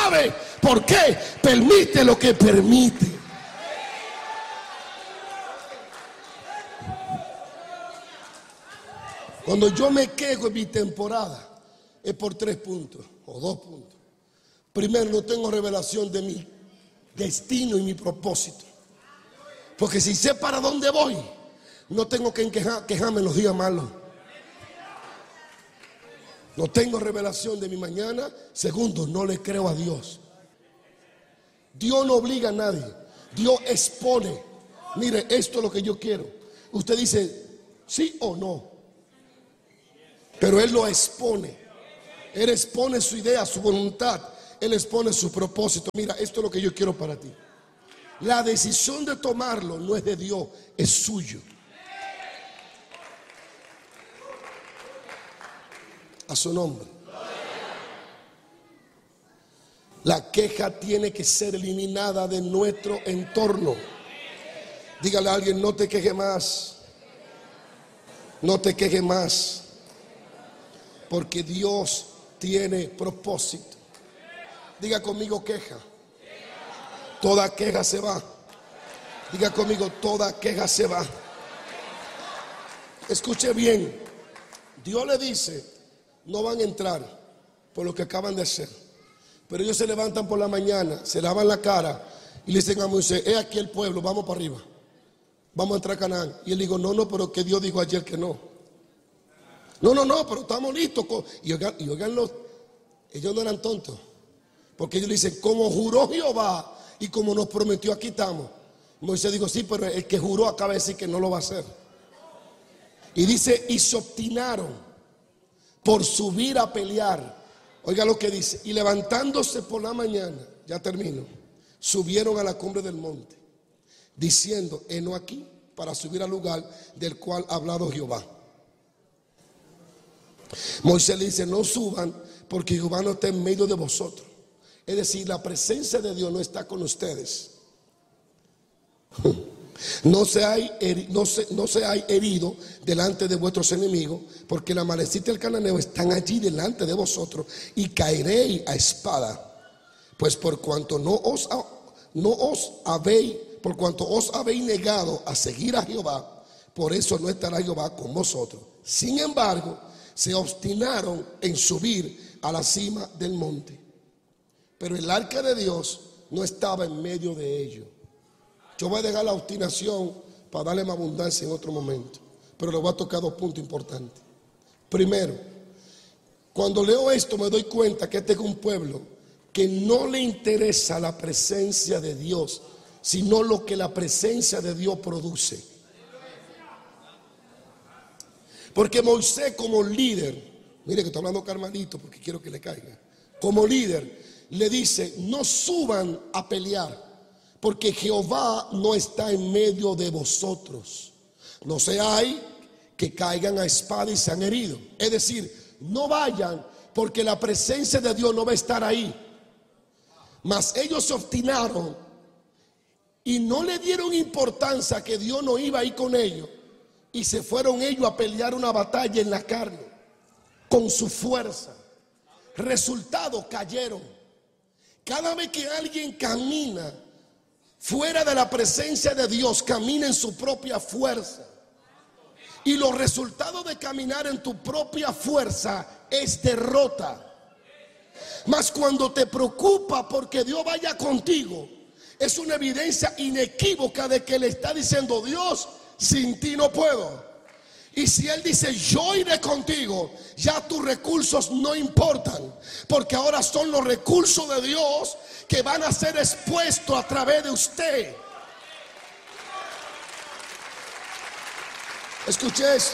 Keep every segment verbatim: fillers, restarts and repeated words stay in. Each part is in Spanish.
sabe por qué permite lo que permite. Cuando yo me quejo en mi temporada es por tres puntos o dos puntos. Primero, no tengo revelación de mi destino y mi propósito. Porque si sé para dónde voy, no tengo que quejar, quejarme en los días malos. No tengo revelación de mi mañana. Segundo, no le creo a Dios. Dios no obliga a nadie. Dios expone. Mire, esto es lo que yo quiero. Usted dice sí o no. Pero Él lo expone. Él expone su idea, su voluntad. Él expone su propósito. Mira, esto es lo que yo quiero para ti. La decisión de tomarlo no es de Dios, es suyo. A su nombre. La queja tiene que ser eliminada de nuestro entorno. Dígale a alguien: no te quejes más. No te quejes más. Porque Dios tiene propósito. Diga conmigo: queja. Toda queja se va. Diga conmigo: toda queja se va. Escuche bien. Dios le dice: no van a entrar por lo que acaban de hacer. Pero ellos se levantan por la mañana, se lavan la cara y le dicen a Moisés: he aquí el pueblo, vamos para arriba, vamos a entrar a Canaán. Y él dijo: no, no, pero que Dios dijo ayer que no. No, no, no, pero estamos listos. Y oigan, y oigan los, ellos no eran tontos. Porque ellos le dicen: como juró Jehová y como nos prometió, aquí estamos. Moisés dijo: sí, pero el que juró acaba de decir que no lo va a hacer. Y dice: y se obstinaron por subir a pelear. Oiga lo que dice: y levantándose por la mañana, ya termino, subieron a la cumbre del monte, diciendo: heno aquí, para subir al lugar del cual ha hablado Jehová. Moisés le dice: no suban, porque Jehová no está en medio de vosotros. Es decir, la presencia de Dios no está con ustedes. No se hay, no se, no se hay herido delante de vuestros enemigos, porque la amalecita y el cananeo están allí delante de vosotros, y caeréis a espada. Pues por cuanto no os, no os habéis, por cuanto os habéis negado a seguir a Jehová, por eso no estará Jehová con vosotros. Sin embargo, se obstinaron en subir a la cima del monte. Pero el arca de Dios no estaba en medio de ellos. Yo voy a dejar la obstinación para darle más abundancia en otro momento. Pero le voy a tocar dos puntos importantes. Primero, cuando leo esto me doy cuenta que este es un pueblo que no le interesa la presencia de Dios, sino lo que la presencia de Dios produce. Porque Moisés, como líder, mire que estoy hablando carmalito porque quiero que le caiga, como líder le dice: no suban a pelear, porque Jehová no está en medio de vosotros. No seáis que caigan a espada y sean heridos. Es decir, no vayan, porque la presencia de Dios no va a estar ahí. Mas ellos se obstinaron y no le dieron importancia a que Dios no iba ahí con ellos. Y se fueron ellos a pelear una batalla en la carne, con su fuerza. Resultado: cayeron. Cada vez que alguien camina fuera de la presencia de Dios, camina en su propia fuerza. Y los resultados de caminar en tu propia fuerza es derrota. Mas cuando te preocupa porque Dios vaya contigo, es una evidencia inequívoca de que le está diciendo: Dios, sin ti no puedo. Y si Él dice: yo iré contigo, ya tus recursos no importan, porque ahora son los recursos de Dios que van a ser expuestos a través de usted. Escuche eso.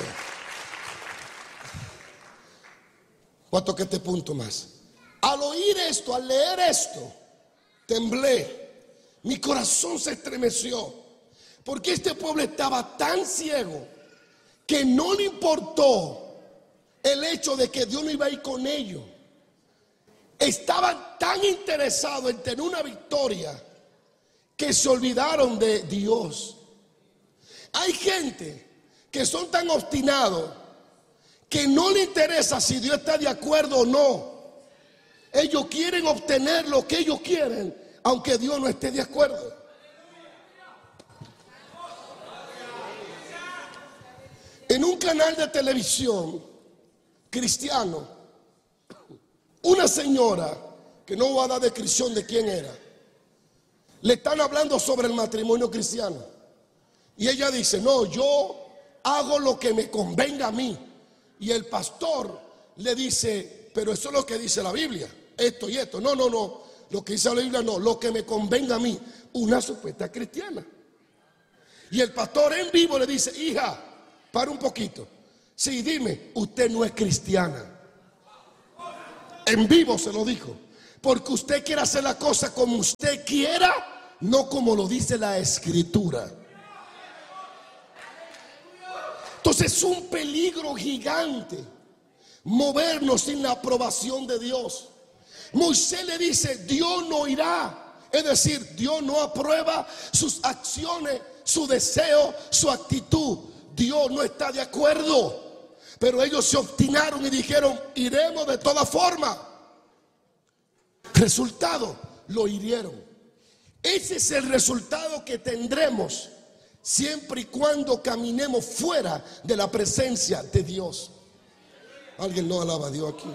Voy a tocar este punto más. Al oír esto, al leer esto, temblé. Mi corazón se estremeció, porque este pueblo estaba tan ciego que no le importó el hecho de que Dios no iba a ir con ellos. Estaban tan interesados en tener una victoria que se olvidaron de Dios. Hay gente que son tan obstinados que no le interesa si Dios está de acuerdo o no. Ellos quieren obtener lo que ellos quieren, aunque Dios no esté de acuerdo. En un canal de televisión cristiano, una señora, que no va a dar descripción de quién era, le están hablando sobre el matrimonio cristiano. Y ella dice: no, yo hago lo que me convenga a mí. Y el pastor le dice: pero eso es lo que dice la Biblia, esto y esto. No, no, no, lo que dice la Biblia no, lo que me convenga a mí. Una supuesta cristiana. Y el pastor en vivo le dice: hija, para un poquito. Sí, dime, usted no es cristiana. En vivo se lo dijo. Porque usted quiere hacer la cosa como usted quiera, no como lo dice la Escritura. Entonces es un peligro gigante movernos sin la aprobación de Dios. Moisés le dice: Dios no irá. Es decir, Dios no aprueba sus acciones, su deseo, su actitud. Dios no está de acuerdo. Pero ellos se obstinaron y dijeron: iremos de todas formas. Resultado, lo hirieron. Ese es el resultado que tendremos siempre y cuando caminemos fuera de la presencia de Dios. Alguien no alaba a Dios aquí.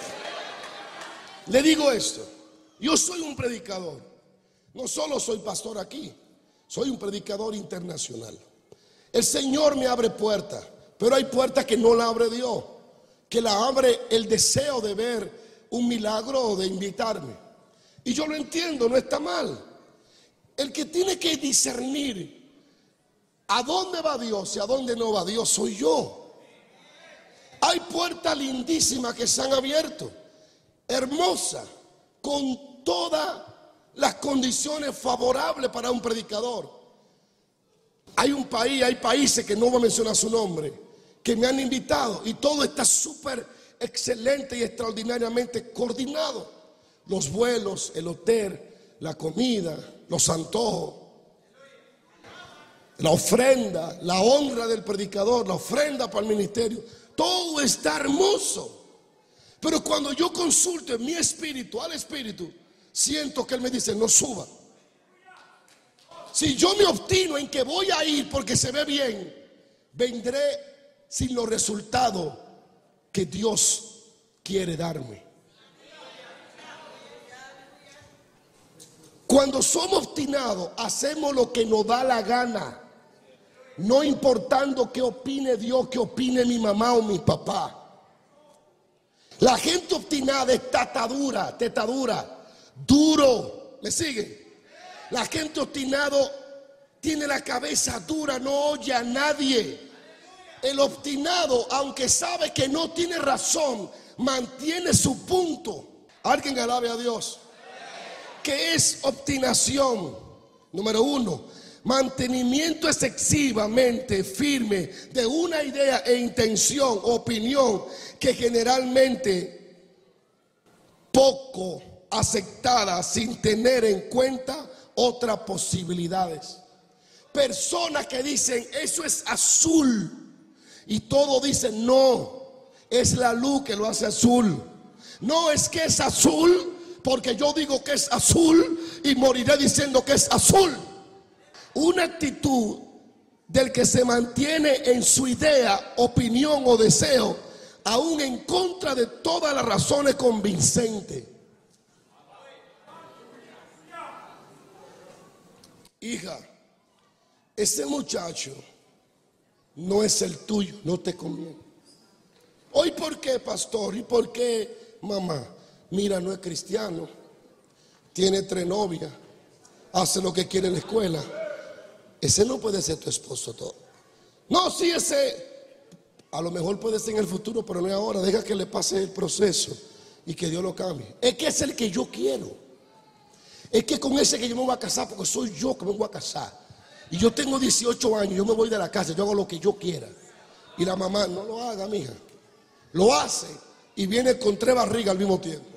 Le digo esto: yo soy un predicador. No solo soy pastor aquí, soy un predicador internacional. El Señor me abre puertas, pero hay puertas que no la abre Dios, que la abre el deseo de ver un milagro o de invitarme. Y yo lo entiendo, no está mal. El que tiene que discernir a dónde va Dios y a dónde no va Dios soy yo. Hay puertas lindísimas que se han abierto, hermosas, con todas las condiciones favorables para un predicador. Hay un país, hay países que no voy a mencionar su nombre, que me han invitado y todo está súper excelente y extraordinariamente coordinado. Los vuelos, el hotel, la comida, los antojos, la ofrenda, la honra del predicador, la ofrenda para el ministerio. Todo está hermoso. Pero cuando yo consulto en mi espíritu al espíritu, siento que él me dice: no suba. Si yo me obstino en que voy a ir porque se ve bien, vendré sin los resultados que Dios quiere darme. Cuando somos obstinados, hacemos lo que nos da la gana, no importando qué opine Dios, qué opine mi mamá o mi papá. La gente obstinada es tatadura, tetadura, duro. ¿Me siguen? La gente obstinado tiene la cabeza dura, no oye a nadie. El obstinado, aunque sabe que no tiene razón, mantiene su punto. Alguien alabe a Dios. ¿Qué es obstinación? Número uno, mantenimiento excesivamente firme de una idea e intención, opinión que generalmente poco aceptada sin tener en cuenta otras posibilidades. Personas que dicen: eso es azul, y todos dicen: no, es la luz que lo hace azul. No, es que es azul porque yo digo que es azul y moriré diciendo que es azul. Una actitud del que se mantiene en su idea, opinión o deseo, aún en contra de todas las razones convincentes. Hija, ese muchacho no es el tuyo, no te conviene. Hoy, ¿por qué, pastor? ¿Y por qué, mamá? Mira, no es cristiano, tiene tres novias, hace lo que quiere en la escuela. Ese no puede ser tu esposo todo. No, sí, ese a lo mejor puede ser en el futuro, pero no es ahora. Deja que le pase el proceso y que Dios lo cambie. Es que es el que yo quiero. Es que con ese que yo me voy a casar, porque soy yo que me voy a casar. Y yo tengo dieciocho años, yo me voy de la casa, yo hago lo que yo quiera. Y la mamá: no lo haga, mija. Lo hace y viene con tres barrigas al mismo tiempo.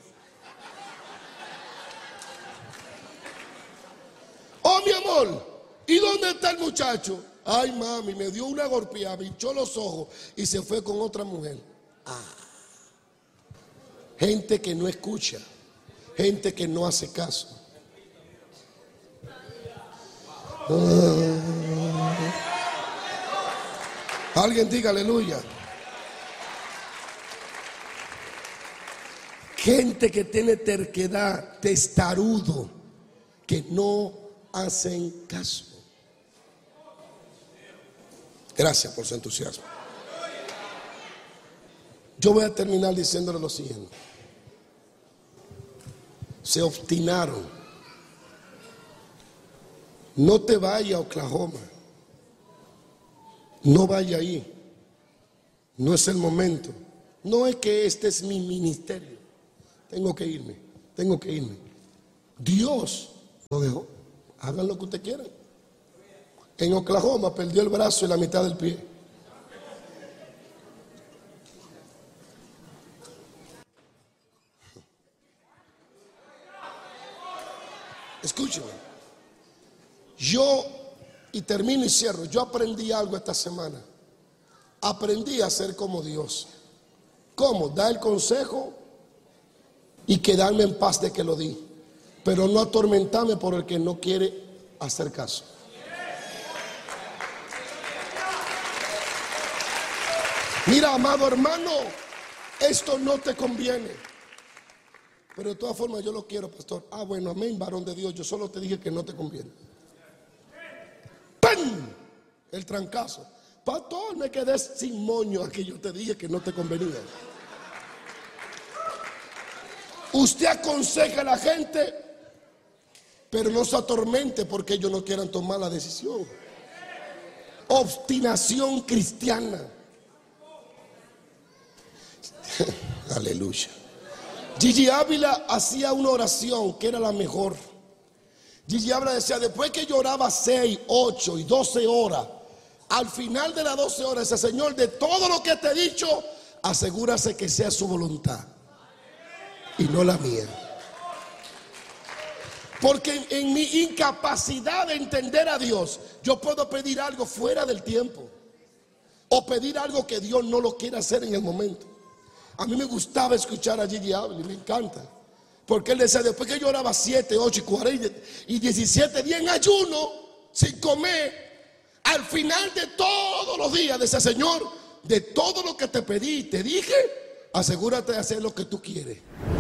Oh, mi amor, ¿y dónde está el muchacho? Ay, mami, me dio una golpeada, me hinchó los ojos y se fue con otra mujer. Ah. Gente que no escucha. Gente que no hace caso. Ah. Alguien diga aleluya. Gente que tiene terquedad, testarudo, que no hacen caso. Gracias por su entusiasmo. Yo voy a terminar diciéndole lo siguiente. Se obstinaron. No te vayas a Oklahoma. No vaya ahí. No es el momento. No es que este es mi ministerio. Tengo que irme. Tengo que irme. Dios lo dejó. Hagan lo que ustedes quieran. En Oklahoma perdió el brazo y la mitad del pie. Escúcheme. Yo, y termino y cierro, yo aprendí algo esta semana. Aprendí a ser como Dios. ¿Cómo? Dar el consejo y quedarme en paz de que lo di, pero no atormentarme por el que no quiere hacer caso. Mira, amado hermano, esto no te conviene, pero de todas formas yo lo quiero, pastor. Ah, bueno, amén, varón de Dios, yo solo te dije que no te conviene. ¡Pam! El trancazo. Pastor, me quedé sin moño aquí, yo te dije que no te convenía. Usted aconseja a la gente, pero no se atormente porque ellos no quieran tomar la decisión. Obstinación cristiana. Aleluya. Gigi Ávila hacía una oración que era la mejor. Gigi Ávila decía: después que lloraba seis, ocho y doce horas, al final de las doce horas, ese Señor, de todo lo que te he dicho, asegúrase que sea su voluntad y no la mía. Porque en, en mi incapacidad de entender a Dios, yo puedo pedir algo fuera del tiempo, o pedir algo que Dios no lo quiere hacer en el momento. A mí me gustaba escuchar a Gigi Ávila, me encanta, porque él decía: después que yo oraba siete, ocho y cuarenta y diecisiete días en ayuno, sin comer, al final de todos los días, decía: Señor, de todo lo que te pedí y te dije, asegúrate de hacer lo que tú quieres.